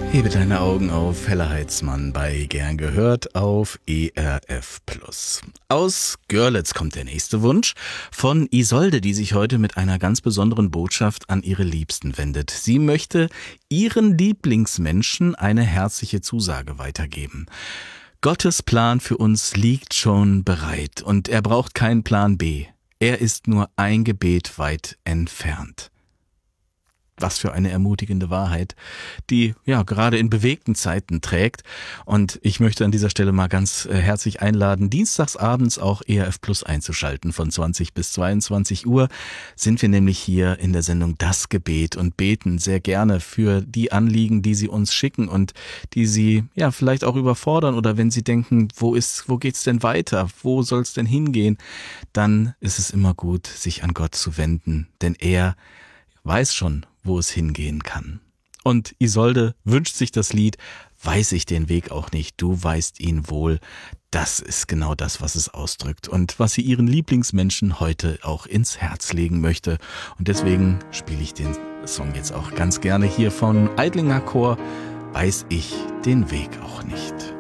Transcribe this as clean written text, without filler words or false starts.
Hebe deine Augen auf, Hella Heitzmann bei Gern gehört auf ERF Plus. Aus Görlitz kommt der nächste Wunsch von Isolde, die sich heute mit einer ganz besonderen Botschaft an ihre Liebsten wendet. Sie möchte ihren Lieblingsmenschen eine herzliche Zusage weitergeben. Gottes Plan für uns liegt schon bereit und er braucht keinen Plan B. Er ist nur ein Gebet weit entfernt. Was für eine ermutigende Wahrheit, die ja gerade in bewegten Zeiten trägt. Und ich möchte an dieser Stelle mal ganz herzlich einladen, dienstagsabends auch ERF Plus einzuschalten. Von 20 bis 22 Uhr sind wir nämlich hier in der Sendung Das Gebet und beten sehr gerne für die Anliegen, die Sie uns schicken und die Sie ja vielleicht auch überfordern oder wenn Sie denken, wo geht's denn weiter? Wo soll's denn hingehen? Dann ist es immer gut, sich an Gott zu wenden, denn er weiß schon, wo es hingehen kann. Und Isolde wünscht sich das Lied Weiß ich den Weg auch nicht, du weißt ihn wohl. Das ist genau das, was es ausdrückt und was sie ihren Lieblingsmenschen heute auch ins Herz legen möchte. Und deswegen spiele ich den Song jetzt auch ganz gerne hier von Eidlinger Chor, Weiß ich den Weg auch nicht.